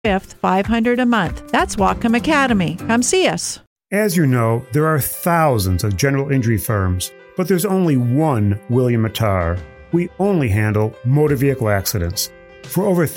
5th, $500 a month. That's Whatcom Academy. Come see us. As you know, there are thousands of general injury firms, but there's only one William Mattar. We only handle motor vehicle accidents. For over